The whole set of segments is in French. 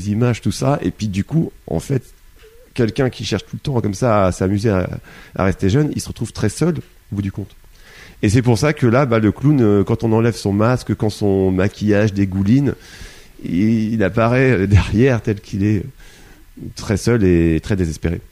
images, tout ça. Et puis du coup, en fait, quelqu'un qui cherche tout le temps comme ça à s'amuser, à rester jeune, il se retrouve très seul au bout du compte. Et c'est pour ça que là, le clown, quand on enlève son masque, quand son maquillage dégouline, il apparaît derrière tel qu'il est très seul et très désespéré.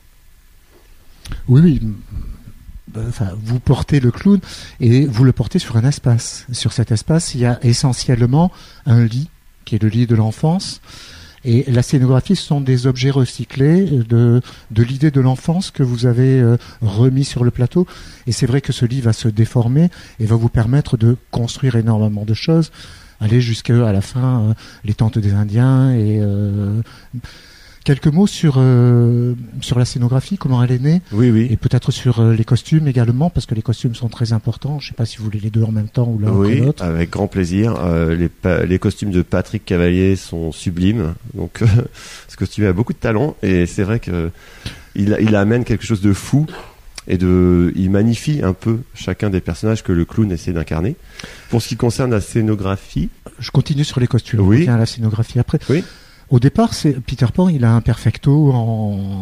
Oui. Enfin, vous portez le clown et vous le portez sur un espace. Sur cet espace, il y a essentiellement un lit, qui est le lit de l'enfance. Et la scénographie, ce sont des objets recyclés de l'idée de l'enfance que vous avez remis sur le plateau. Et c'est vrai que ce lit va se déformer et va vous permettre de construire énormément de choses, aller jusqu'à la fin, les tentes des Indiens et quelques mots sur la scénographie, comment elle est née. Oui. Et peut-être sur les costumes également, parce que les costumes sont très importants. Je ne sais pas si vous voulez les deux en même temps ou l'un après l'autre. Oui, avec grand plaisir. Les costumes de Patrick Cavalier sont sublimes. Donc, ce costume a beaucoup de talent et c'est vrai que il amène quelque chose de fou et il magnifie un peu chacun des personnages que le clown essaie d'incarner. Pour ce qui concerne la scénographie, je continue sur les costumes. Oui. On revient à la scénographie après. Oui. Au départ, Peter Pan, il a un perfecto en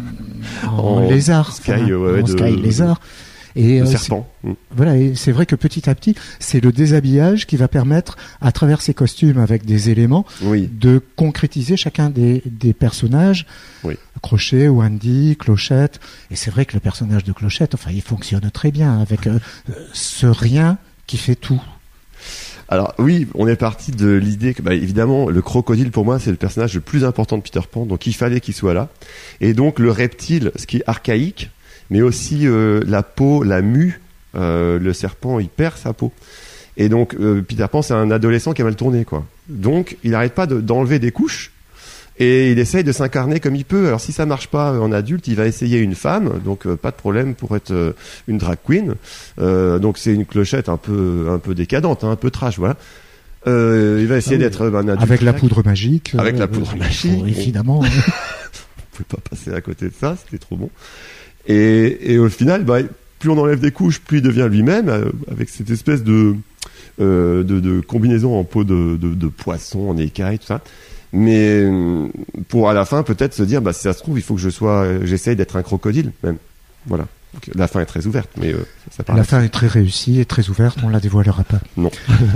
lézard, sky lézard. Et serpent. Voilà, et c'est vrai que petit à petit, c'est le déshabillage qui va permettre, à travers ces costumes avec des éléments, de concrétiser chacun des personnages. Oui. Crochet, Wendy, Clochette. Et c'est vrai que le personnage de Clochette, il fonctionne très bien avec ce rien qui fait tout. Alors oui, on est parti de l'idée que évidemment le crocodile pour moi c'est le personnage le plus important de Peter Pan, donc il fallait qu'il soit là. Et donc le reptile, ce qui est archaïque, mais aussi la peau, la mue, le serpent il perd sa peau. Et donc Peter Pan c'est un adolescent qui a mal tourné quoi. Donc il n'arrête pas d'enlever des couches et il essaye de s'incarner comme il peut. Alors si ça marche pas en adulte, il va essayer une femme, donc pas de problème pour être une drag queen. Donc c'est une Clochette un peu décadente, un peu trash, voilà. Il va essayer d'être un adulte. Avec la poudre magique. Avec la poudre magique. Évidemment. On pouvait pas passer à côté de ça, c'était trop bon. Et au final, plus on enlève des couches, plus il devient lui-même, avec cette espèce de combinaison en peau de poisson, en écaille, tout ça. Mais pour à la fin peut-être se dire si ça se trouve il faut que j'essaye d'être un crocodile même. Voilà. Donc, la fin est très ouverte, mais ça la fin est très réussie et très ouverte, on la dévoilera pas. Non.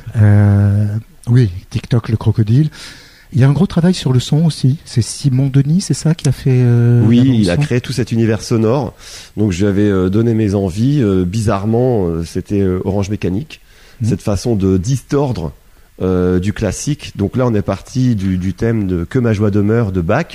Oui, TikTok le crocodile. Il y a un gros travail sur le son aussi. C'est Simon Denis, c'est ça qui a fait. Oui, il a créé tout cet univers sonore. Donc je lui avais donné mes envies. Bizarrement, c'était Orange Mécanique. Cette façon de distordre du classique. Donc là, on est parti du thème de Que ma joie demeure de Bach.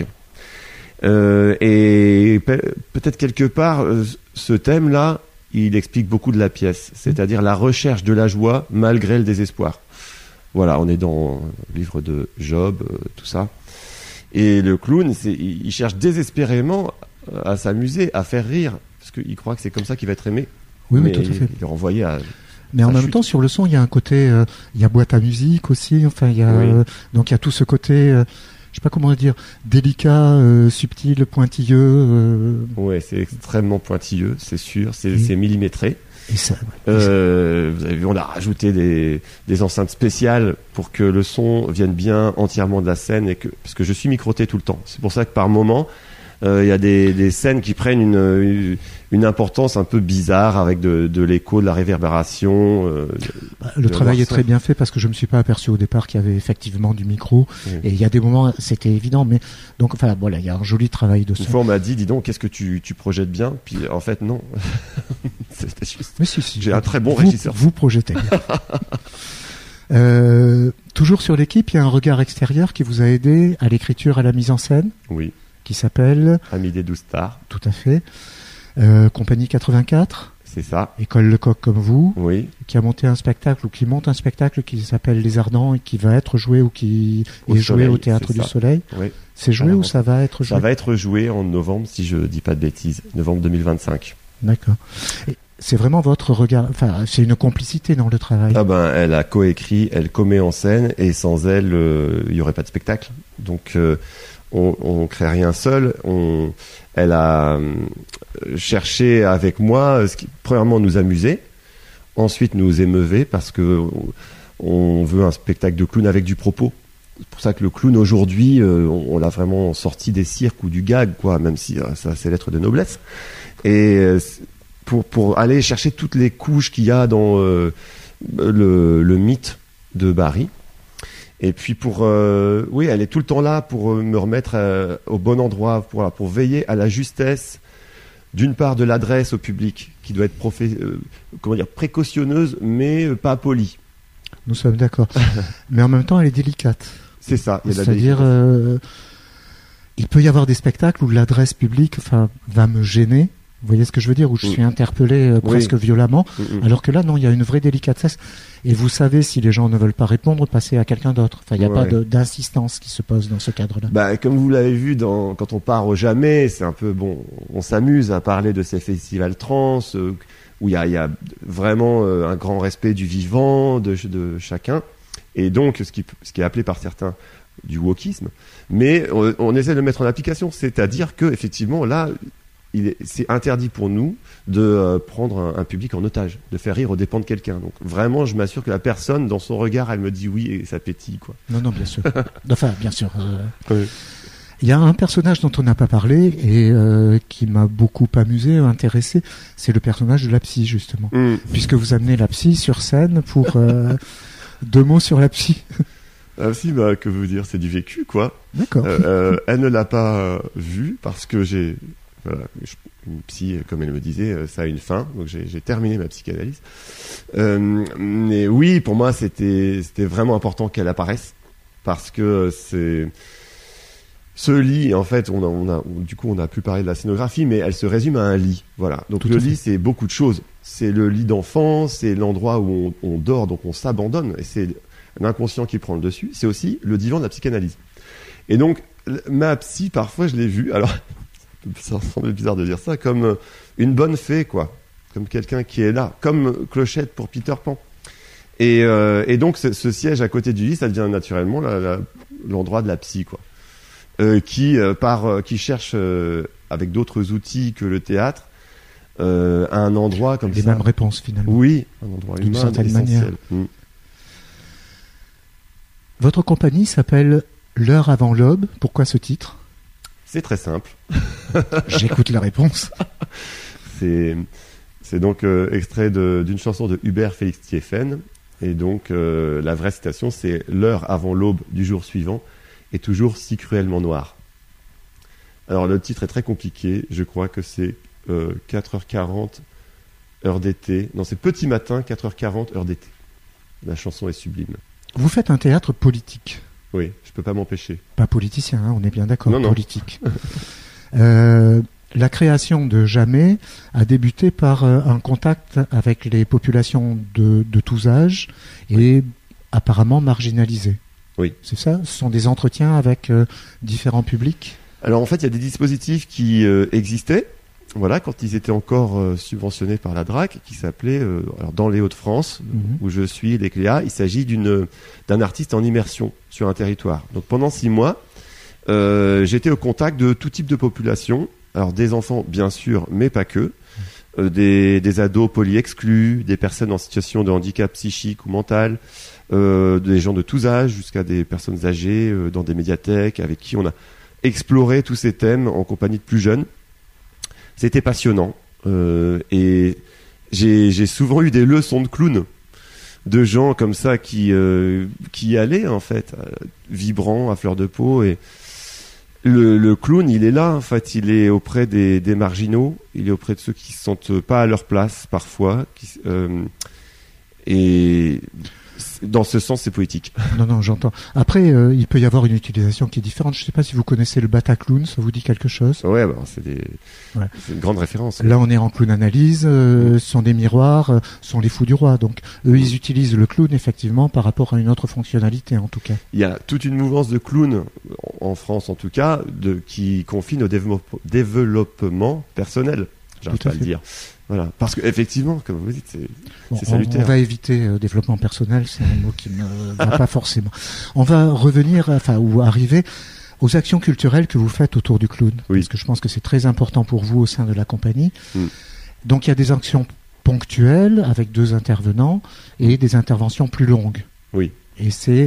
Et peut-être quelque part, ce thème-là, il explique beaucoup de la pièce. C'est-à-dire la recherche de la joie malgré le désespoir. Voilà, on est dans le livre de Job, tout ça. Et le clown, il cherche désespérément à s'amuser, à faire rire, parce qu'il croit que c'est comme ça qu'il va être aimé. Oui, tout à fait. Il est renvoyé à... Mais en même temps, sur le son, il y a un côté, il y a boîte à musique aussi. Enfin, il y a donc il y a tout ce côté, je sais pas comment dire, délicat, subtil, pointilleux. Ouais, c'est extrêmement pointilleux, c'est sûr. C'est millimétré. Et ça, vous avez vu, on a rajouté des enceintes spéciales pour que le son vienne bien entièrement de la scène parce que je suis microté tout le temps. C'est pour ça que par moment, il y a des scènes qui prennent une importance un peu bizarre avec de l'écho, de la réverbération. Le travail est très bien fait parce que je me suis pas aperçu au départ qu'il y avait effectivement du micro. Et il y a des moments, c'était évident, mais donc voilà, il y a un joli travail de son. Une fois on m'a dit, dis donc, qu'est-ce que tu projettes bien? Puis en fait non, c'était juste. Mais si. J'ai un très bon régisseur. Vous projetez bien. Toujours sur l'équipe, il y a un regard extérieur qui vous a aidé à l'écriture, à la mise en scène. Oui. Qui s'appelle Amédée Doustard. Tout à fait. Compagnie 84. C'est ça. École Lecoq comme vous. Oui. Qui a monté un spectacle ou qui monte un spectacle qui s'appelle Les Ardents et qui va être joué ou qui est joué au Théâtre du Soleil. Oui. C'est joué ou ça va être joué? Ça va être joué en novembre, si je dis pas de bêtises. Novembre 2025. D'accord. Et c'est vraiment votre regard, c'est une complicité dans le travail. Elle a coécrit, elle commet en scène et sans elle, il y aurait pas de spectacle. Donc, on crée rien seul. Elle a cherché avec moi, premièrement nous amuser, ensuite nous émeuver parce que on veut un spectacle de clown avec du propos. C'est pour ça que le clown aujourd'hui, on l'a vraiment sorti des cirques ou du gag, quoi, même si ça c'est lettre de noblesse. Et pour aller chercher toutes les couches qu'il y a dans le mythe de Barry. Et puis oui, elle est tout le temps là pour me remettre au bon endroit, pour veiller à la justesse, d'une part de l'adresse au public, qui doit être précautionneuse, mais pas polie. Nous sommes d'accord. Mais en même temps, elle est délicate. C'est ça. C'est-à-dire, il peut y avoir des spectacles où l'adresse publique va me gêner. Vous voyez ce que je veux dire? Où je suis interpellé presque violemment. Alors que là, non, il y a une vraie délicatesse. Et vous savez, si les gens ne veulent pas répondre, passer à quelqu'un d'autre. Enfin, il n'y a pas d'insistance qui se pose dans ce cadre-là. Bah, comme vous l'avez vu quand on part au Jamais, c'est un peu bon. On s'amuse à parler de ces festivals trans où il y a vraiment un grand respect du vivant, de chacun. Et donc, ce qui est appelé par certains du wokisme. Mais on essaie de le mettre en application. C'est-à-dire que effectivement, là, c'est interdit pour nous de prendre un public en otage, de faire rire aux dépens de quelqu'un. Donc vraiment, je m'assure que la personne, dans son regard, elle me dit oui et ça pétille, quoi. Non, bien sûr. Enfin, bien sûr. Il y a un personnage dont on n'a pas parlé et qui m'a beaucoup amusé, intéressé, c'est le personnage de la psy, justement. Puisque vous amenez la psy sur scène pour 2 mots sur la psy. La psy, que veut dire, c'est du vécu, quoi. D'accord. Elle ne l'a pas vu parce que une psy, comme elle me disait, ça a une fin, donc j'ai terminé ma psychanalyse. Mais oui, pour moi, c'était vraiment important qu'elle apparaisse parce que ce lit, en fait, du coup, on a pu parler de la scénographie, mais elle se résume à un lit. Voilà. Donc le lit, c'est beaucoup de choses. C'est le lit d'enfant, c'est l'endroit où on dort, donc on s'abandonne, et c'est l'inconscient qui prend le dessus. C'est aussi le divan de la psychanalyse. Et donc, ma psy, parfois, je l'ai vue, alors, ça semble bizarre de dire ça, comme une bonne fée, quoi. Comme quelqu'un qui est là, comme Clochette pour Peter Pan. Et donc, ce siège à côté du lit, ça devient naturellement l'endroit de la psy, quoi. Qui cherche avec d'autres outils que le théâtre un endroit comme ça. Les mêmes réponses finalement. Oui, un endroit humain essentiel. Manière. Votre compagnie s'appelle L'heure avant l'aube. Pourquoi ce titre? C'est très simple. J'écoute la réponse. C'est donc extrait d'une chanson de Hubert Félix Thieffen. Et donc la vraie citation, c'est l'heure avant l'aube du jour suivant est toujours si cruellement noire. Alors le titre est très compliqué, je crois que c'est 4h40 heure d'été. Non, c'est petit matin, 4h40 heure d'été. La chanson est sublime. Vous faites un théâtre politique. Oui, je peux pas m'empêcher. Pas politicien, hein, on est bien d'accord, non. Politique. La création de Jamais a débuté par un contact avec les populations de tous âges et apparemment marginalisées. Oui. C'est ça? Ce sont des entretiens avec différents publics? Alors en fait, il y a des dispositifs qui existaient, voilà, quand ils étaient encore subventionnés par la DRAC, qui s'appelait, alors dans les Hauts-de-France, où je suis, les Cléas, il s'agit d'un artiste en immersion sur un territoire. Donc pendant 6 mois, j'étais au contact de tout type de population, alors des enfants bien sûr, mais pas que, des ados poly-exclus, des personnes en situation de handicap psychique ou mental, des gens de tous âges jusqu'à des personnes âgées dans des médiathèques avec qui on a exploré tous ces thèmes en compagnie de plus jeunes. C'était passionnant et j'ai souvent eu des leçons de clown de gens comme ça qui y allaient en fait, vibrants, à fleur de peau. Et le clown, il est là en fait, il est auprès des marginaux, il est auprès de ceux qui se sentent pas à leur place parfois, et dans ce sens, c'est poétique. Non, j'entends. Après, il peut y avoir une utilisation qui est différente. Je ne sais pas si vous connaissez le Bataclown, ça vous dit quelque chose? Ouais, c'est une grande référence. Là, on est en clown analyse, ce sont des miroirs, ce sont les fous du roi. Donc, eux, ils utilisent le clown, effectivement, par rapport à une autre fonctionnalité, en tout cas. Il y a toute une mouvance de clowns, en France en tout cas, qui confine au développement personnel. J'arrive pas à le dire. Voilà, parce que effectivement, comme vous dites, c'est salutaire. On va éviter développement personnel, c'est un mot qui ne va pas forcément. On va revenir, ou arriver aux actions culturelles que vous faites autour du clown, parce que je pense que c'est très important pour vous au sein de la compagnie. Donc il y a des actions ponctuelles avec 2 intervenants et des interventions plus longues. Oui. Et c'est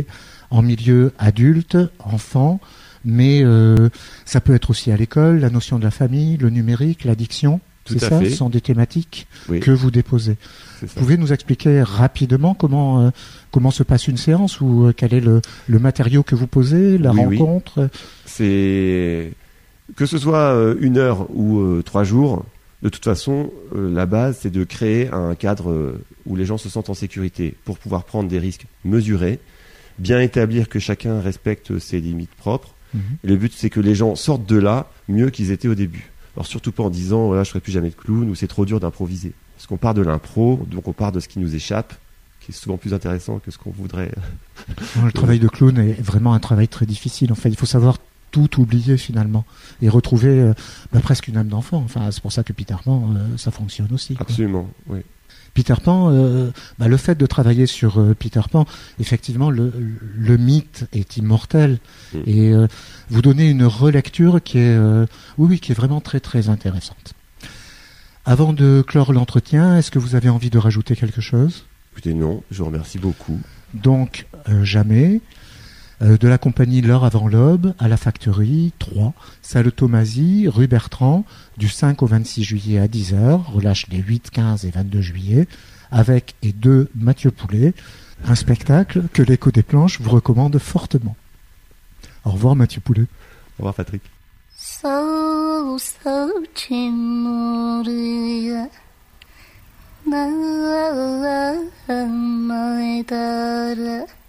en milieu adulte, enfant, mais ça peut être aussi à l'école, la notion de la famille, le numérique, l'addiction. Tout C'est à ça, fait. ce sont des thématiques Oui, que vous déposez. c'est ça. Vous pouvez nous expliquer rapidement comment se passe une séance ou quel est le matériau que vous posez, la Oui, oui. rencontre. C'est que ce soit 1 heure ou 3 jours, de toute façon, la base, c'est de créer un cadre où les gens se sentent en sécurité pour pouvoir prendre des risques mesurés, bien établir que chacun respecte ses limites propres. Et le but, c'est que les gens sortent de là mieux qu'ils étaient au début. Alors surtout pas en disant, voilà, je ferai plus jamais de clown ou c'est trop dur d'improviser. Parce qu'on part de l'impro, donc on part de ce qui nous échappe, qui est souvent plus intéressant que ce qu'on voudrait. Le travail de clown est vraiment un travail très difficile. En fait, il faut savoir tout oublier finalement et retrouver presque une âme d'enfant. Enfin, c'est pour ça que Peter Pan, ça fonctionne aussi, quoi. Absolument, oui. Peter Pan, le fait de travailler sur Peter Pan, effectivement, le mythe est immortel et vous donnez une relecture qui est, qui est vraiment très très intéressante. Avant de clore l'entretien, est-ce que vous avez envie de rajouter quelque chose ? Écoutez, non, je vous remercie beaucoup. Donc, jamais. De la compagnie L'Heure avant l'Aube à la Factory 3, salle Thomasy, rue Bertrand, du 5 au 26 juillet à 10h, relâche les 8, 15 et 22 juillet, avec et de Mathieu Poulet, un spectacle que l'Écho des Planches vous recommande fortement. Au revoir Mathieu Poulet. Au revoir Patrick. So,